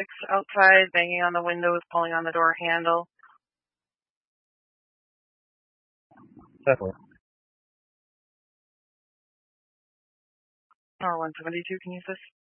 outside, banging on the windows, pulling on the door handle. Definitely. Or 172, can you use this?